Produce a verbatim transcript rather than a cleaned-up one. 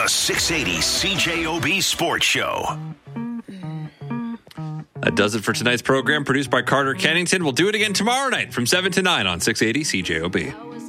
The six eighty C J O B Sports Show. That does it for tonight's program, produced by Carter Kennington. We'll do it again tomorrow night from seven to nine on six eighty C J O B.